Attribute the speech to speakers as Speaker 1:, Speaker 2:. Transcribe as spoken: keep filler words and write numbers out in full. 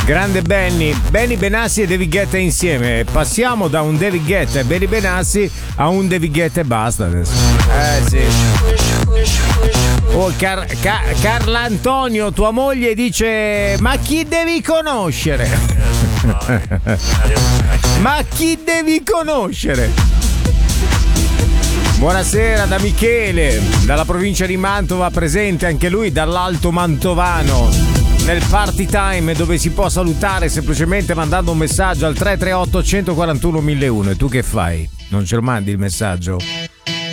Speaker 1: Grande Benny, Benny Benassi e David Guetta insieme. Passiamo da un David Guetta e Benny Benassi a un David Guetta e basta adesso. Eh sì. Oh, Car- Car- Carla Antonio, tua moglie dice: ma chi devi conoscere? Ma chi devi conoscere? Buonasera da Michele, dalla provincia di Mantova, presente anche lui dall'Alto Mantovano, nel party time dove si può salutare semplicemente mandando un messaggio al tre tre otto uno quattro uno uno mille uno. E tu che fai? Non ce lo mandi il messaggio?